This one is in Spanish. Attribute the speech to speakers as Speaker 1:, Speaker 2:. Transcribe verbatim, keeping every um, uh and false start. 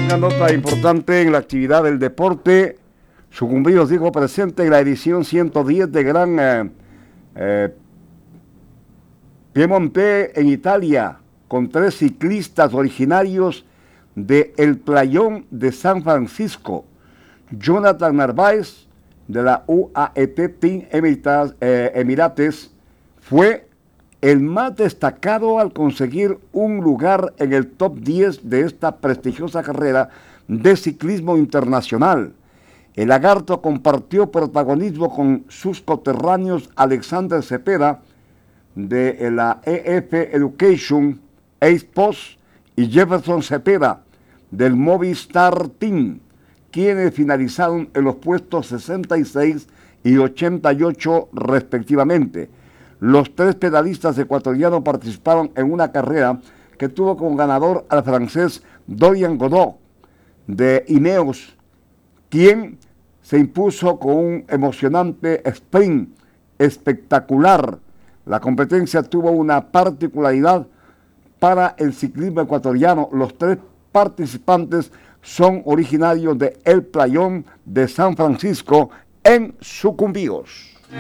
Speaker 1: Una nota importante en la actividad del deporte. Sucumbíos dijo presente en la edición ciento diez de Gran eh, eh, Piemonte en Italia, con tres ciclistas originarios de El Playón de San Francisco. Jonathan Narváez, de la U A E T Team Emirates, eh, Emirates, fue el más destacado al conseguir un lugar en el top diez de esta prestigiosa carrera de ciclismo internacional. El lagarto compartió protagonismo con sus coterráneos Alexander Cepeda de la E F Education, Ace Post, y Jefferson Cepeda del Movistar Team, quienes finalizaron en los puestos sesenta y seis y ochenta y ocho respectivamente. Los tres pedalistas ecuatorianos participaron en una carrera que tuvo como ganador al francés Dorian Godot de Ineos, quien se impuso con un emocionante sprint espectacular. La competencia tuvo una particularidad para el ciclismo ecuatoriano. Los tres participantes son originarios de El Playón de San Francisco en Sucumbíos.